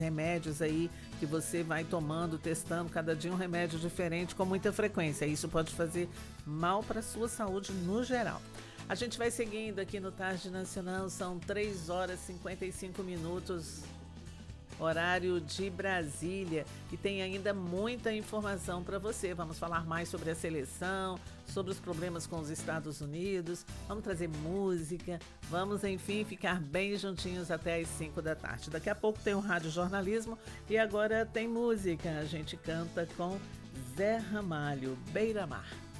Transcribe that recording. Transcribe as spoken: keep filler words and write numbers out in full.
remédios aí que você vai tomando, testando cada dia um remédio diferente com muita frequência. Isso pode fazer mal para a sua saúde no geral. A gente vai seguindo aqui no Tarde Nacional, são três horas e cinquenta e cinco minutos, horário de Brasília, e tem ainda muita informação para você. Vamos falar mais sobre a seleção, sobre os problemas com os Estados Unidos, vamos trazer música, vamos, enfim, ficar bem juntinhos até às cinco da tarde. Daqui a pouco tem o Rádio Jornalismo e agora tem música. A gente canta com Zé Ramalho, Beira Mar.